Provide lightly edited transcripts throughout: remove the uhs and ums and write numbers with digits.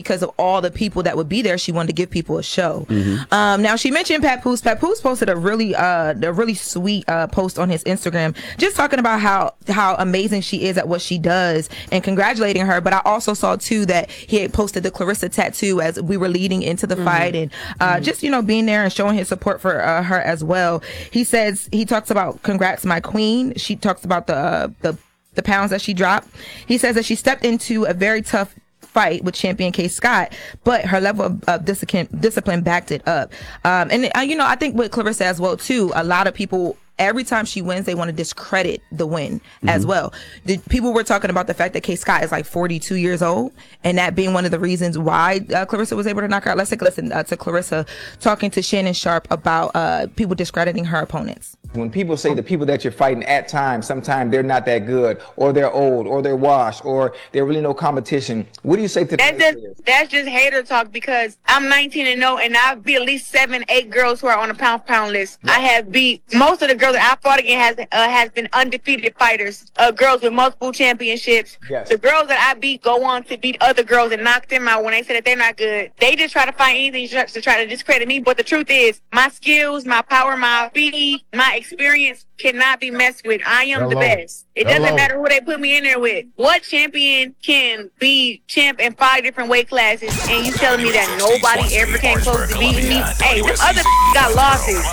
because of all the people that would be there, she wanted to give people a show. Now she mentioned Papoose. Papoose posted a really sweet post on his Instagram, just talking about how amazing she is at what she does and congratulating her. But I also saw too that he had posted the Claressa tattoo as we were leading into the fight, and just being there and showing his support for her as well. He talks about congrats my queen. She talks about the pounds that she dropped. He says that she stepped into a very tough fight with champion Kay Scott, but her level of discipline backed it up. And I think with Claressa as well too, a lot of people, every time she wins, they want to discredit the win as well. People were talking about the fact that Kay Scott is like 42 years old, and that being one of the reasons why Claressa was able to knock her out. Let's take a listen to Claressa talking to Shannon Sharpe about people discrediting her opponents. When people say the people that you're fighting at times, sometimes they're not that good, or they're old, or they're washed, or they're really no competition, what do you say to that? That's just hater talk, because I'm 19-0, and I've beat at least 7-8 girls who are on the pound list. I have beat most of the girls that I fought against has been undefeated fighters, girls with multiple championships. Yes. The girls that I beat go on to beat other girls and knock them out when they say that they're not good. They just try to find anything to try to discredit me. But the truth is, my skills, my power, my speed, my experience cannot be messed with. I am the best. It doesn't matter who they put me in there with. What champion can be champ in 5 different weight classes, and you telling me that nobody ever came close to beating me? Hey, the other got losses.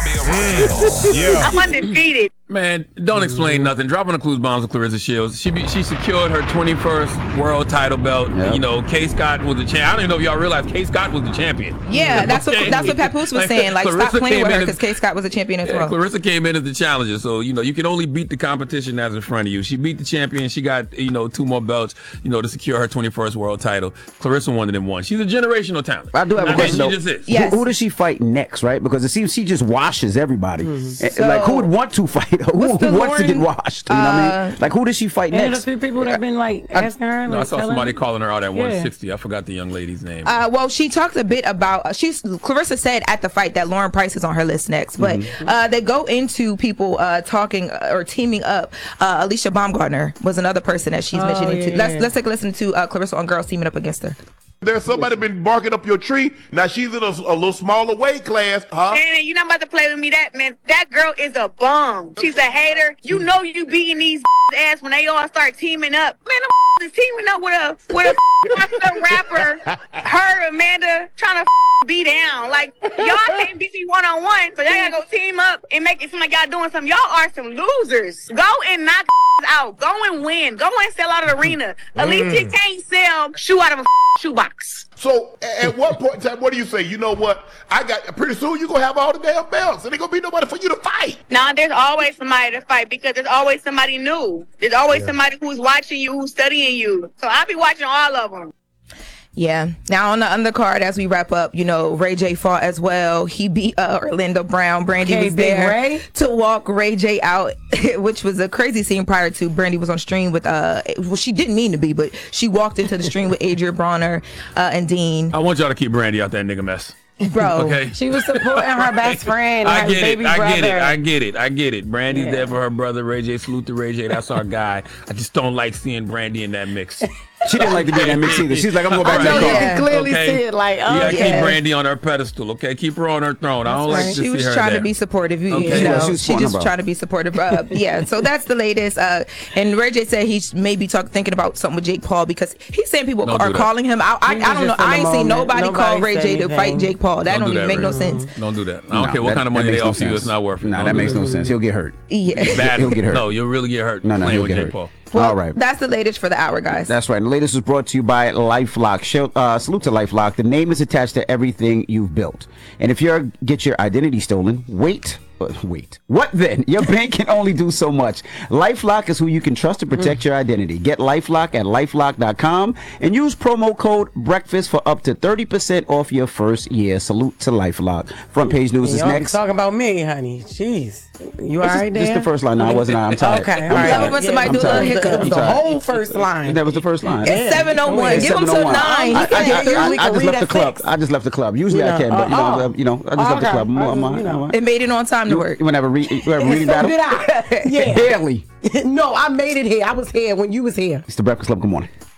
I'm undefeated. Man, don't explain nothing. Dropping the clues bombs with Claressa Shields. She secured her 21st world title belt. Yep. Kay Scott was the champ. I don't even know if y'all realize Kay Scott was the champion. Yeah, that's what Papoose was saying. Like, stop playing with her, because Kay Scott was a champion as well. Claressa came in as the challenger, so you can only beat the competition that's in front of you. She beat the champion. She got 2 more belts, to secure her 21st world title. Claressa won it in one. She's a generational talent. I do have a question. She just is. Yes. Who does she fight next, right? Because it seems she just washes everybody. Like, who would want to fight her? Who wants to get washed? You know what I mean? Like, who does she fight next? There's a few people that have been asking her. I saw somebody calling her out at 160. I forgot the young lady's name. Well, she talked a bit about Claressa said at the fight that Lauren Price is on her list next, but they go into people talking or teaming up. Alicia Baumgartner was another person that she's mentioning too. Let's take a listen to Claressa on girls teaming up against her. There's somebody been barking up your tree. Now she's in a little smaller weight class, huh? Man, you're not about to play with me. That girl is a bum. She's a hater. You know you beating these ass when they all start teaming up. Man, the is teaming up with a rapper. Her, Amanda, trying to be down. Like, y'all can't beat me one-on-one, so y'all gotta go team up and make it seem like y'all doing something. Y'all are some losers. Go and knock out. Go and win. Go and sell out of the arena. Alicia can't sell shoe out of a shoebox. So at what point in time, what do you say? You know what? Pretty soon you're going to have all the damn belts and ain't going to be nobody for you to fight. Nah, there's always somebody to fight, because there's always somebody new. There's always somebody who's watching you, who's studying you. So I'll be watching all of them. Yeah. Now on the undercard, as we wrap up, Ray J fought as well. He beat Orlando Brown. Brandy was there to walk Ray J out, which was a crazy scene prior to. Brandy was on stream with she didn't mean to be, but she walked into the stream with Adrian Bronner and Dean. I want y'all to keep Brandy out that nigga mess. Bro, okay. She was supporting her best friend. I get it. Brandy's there for her brother, Ray J. Salute to Ray J. That's our guy. I just don't like seeing Brandy in that mix. She didn't like to be in that mix either. She's like, I'm going back to the car. You can clearly see it. Like, you gotta keep Brandy on her pedestal, okay? Keep her on her throne. I don't like to see her. She was trying to be supportive. She just trying to be supportive. Yeah, so that's the latest. And Ray J said he's maybe thinking about something with Jake Paul, because he's saying people are calling him out. I don't know. I ain't seen nobody call Ray J to fight Jake Paul. That don't even make no sense. Don't do that. I don't care what kind of money they offer you. It's not worth it. Nah, that makes no sense. He'll get hurt. Yeah. He'll get hurt. No, you'll really get hurt. No, he'll get hurt. Paul. Well, all right. That's the latest for the hour, guys. That's right. And the latest is brought to you by LifeLock. Salute to LifeLock. The name is attached to everything you've built. And if you get your identity stolen, wait. What then? Your bank can only do so much. LifeLock is who you can trust to protect your identity. Get LifeLock at LifeLock.com and use promo code BREAKFAST for up to 30% off your first year. Salute to LifeLock. Front page news is next. Talking about me, honey. Jeez. You all right there? This is the first line. No, I wasn't. I'm tired. Okay. All right. When somebody do a little hiccup. The whole first line. That was the first line. It's 7:01. Give him till 9. I just left the club. I just left the club. Usually I can, but I just left the club. It made it on time to work. You want to have a reading battle? Yeah. Barely. No, I made it here. I was here when you was here. It's the Breakfast Club. Good morning.